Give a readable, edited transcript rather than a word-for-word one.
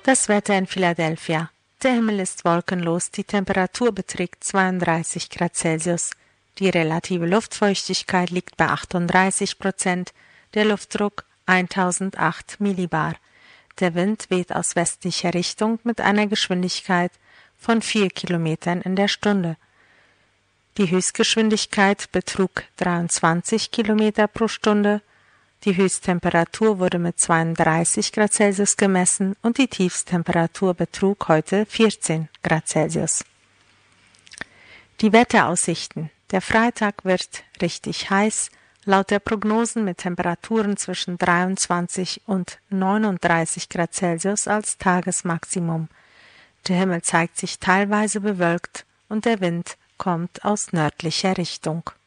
Das Wetter in Philadelphia. Der Himmel ist wolkenlos, die Temperatur beträgt 32 Grad Celsius. Die relative Luftfeuchtigkeit liegt bei 38%, der Luftdruck 1008 Millibar. Der Wind weht aus westlicher Richtung mit einer Geschwindigkeit von 4 Kilometern in der Stunde. Die Höchstgeschwindigkeit betrug 23 Kilometer pro Stunde. Die Höchsttemperatur wurde mit 32 Grad Celsius gemessen und die Tiefsttemperatur betrug heute 14 Grad Celsius. Die Wetteraussichten. Der Freitag wird richtig heiß, laut der Prognosen mit Temperaturen zwischen 23 und 39 Grad Celsius als Tagesmaximum. Der Himmel zeigt sich teilweise bewölkt und der Wind kommt aus nördlicher Richtung.